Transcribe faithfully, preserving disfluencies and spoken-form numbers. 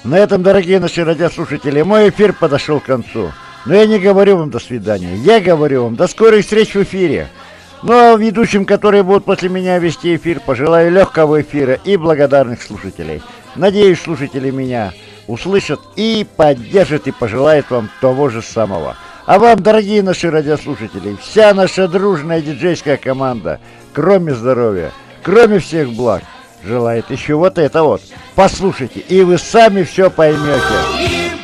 На этом, дорогие наши радиослушатели, мой эфир подошел к концу. Но я не говорю вам до свидания. Я говорю вам до скорых встреч в эфире. Ну а ведущим, которые будут после меня вести эфир, пожелаю легкого эфира и благодарных слушателей. Надеюсь, слушатели меня услышат и поддержат и пожелают вам того же самого. А вам, дорогие наши радиослушатели, вся наша дружная диджейская команда, кроме здоровья, кроме всех благ, желает еще вот это вот. Послушайте, и вы сами все поймете.